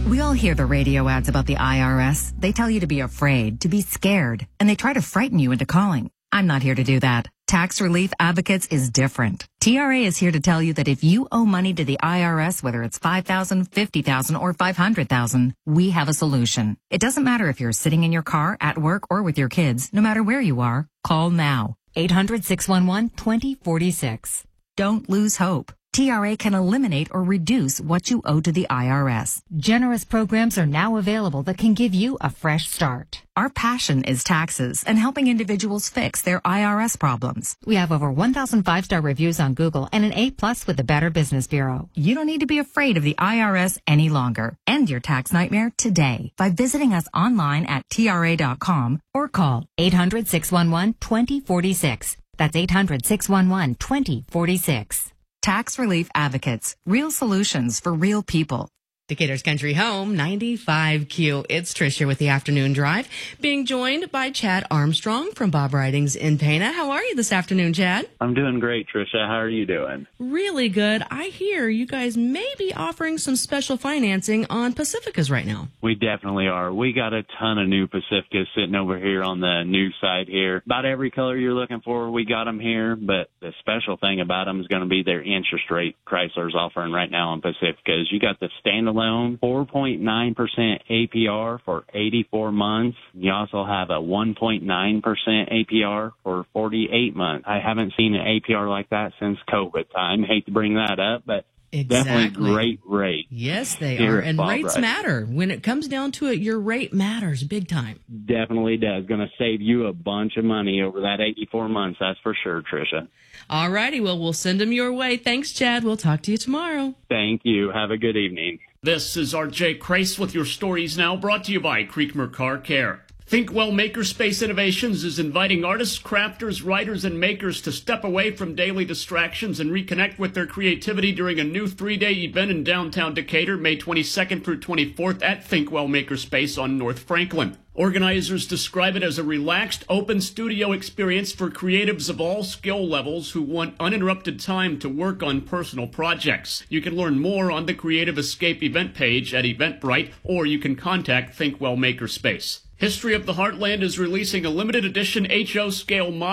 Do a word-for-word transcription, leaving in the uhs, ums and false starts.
We all hear the radio ads about the I R S. They tell you to be afraid, to be scared, and they try to frighten you into calling. I'm not here to do that. Tax Relief Advocates is different. T R A is here to tell you that if you owe money to the I R S, whether it's five thousand dollars, fifty thousand dollars, or five hundred thousand dollars, we have a solution. It doesn't matter if you're sitting in your car, at work, or with your kids. No matter where you are, call now. eight hundred, six one one, two zero four six. Don't lose hope. T R A can eliminate or reduce what you owe to the I R S. Generous programs are now available that can give you a fresh start. Our passion is taxes and helping individuals fix their I R S problems. We have over one thousand five-star reviews on Google and an A plus with the Better Business Bureau. You don't need to be afraid of the I R S any longer. End your tax nightmare today by visiting us online at T R A dot com or call eight hundred, six one one, two zero four six. That's eight hundred, six one one, two zero four six. Tax Relief Advocates. Real solutions for real people. Decatur's Country Home, ninety-five Q. It's Tricia with the Afternoon Drive, being joined by Chad Armstrong from Bob Ridings in Pana. How are you this afternoon, Chad? I'm doing great, Tricia. How are you doing? Really good. I hear you guys may be offering some special financing on Pacificas right now. We definitely are. We got a ton of new Pacificas sitting over here on the new side here. About every color you're looking for, we got them here, but the special thing about them is going to be their interest rate Chrysler's offering right now on Pacificas. You got the standalone loan, four point nine percent A P R for eighty-four months. You also have a one point nine percent A P R for forty-eight months. I haven't seen an A P R like that since COVID time. Hate to bring that up, but exactly. Definitely great rate. Yes, they are. And rates matter. When it comes down to it, your rate matters big time. Definitely does. Going to save you a bunch of money over that eighty-four months. That's for sure, Tricia. All righty. Well, we'll send them your way. Thanks, Chad. We'll talk to you tomorrow. Thank you. Have a good evening. This is R J Crace with your stories now, brought to you by Creekmer Car Care. ThinkWell Makerspace Innovations is inviting artists, crafters, writers, and makers to step away from daily distractions and reconnect with their creativity during a new three-day event in downtown Decatur, May twenty-second through twenty-fourth at ThinkWell Makerspace on North Franklin. Organizers describe it as a relaxed, open studio experience for creatives of all skill levels who want uninterrupted time to work on personal projects. You can learn more on the Creative Escape event page at Eventbrite, or you can contact ThinkWell Makerspace. History of the Heartland is releasing a limited edition H O scale model